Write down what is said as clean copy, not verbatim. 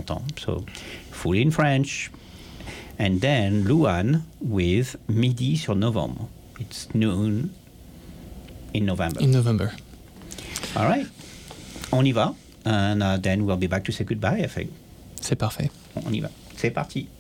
longtemps. So, fully in French. And then Luan with Midi sur Novembre. It's noon in November. In November. All right. On y va. And then we'll be back to say goodbye, I think. C'est parfait. On y va. C'est parti.